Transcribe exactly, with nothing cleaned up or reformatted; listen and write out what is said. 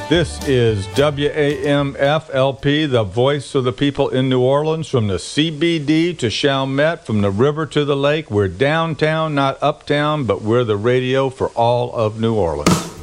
This is W A M F L P, the voice of the people in New Orleans, from the C B D to Chalmette, from the river to the lake. We're downtown, not uptown, but we're the radio for all of New Orleans.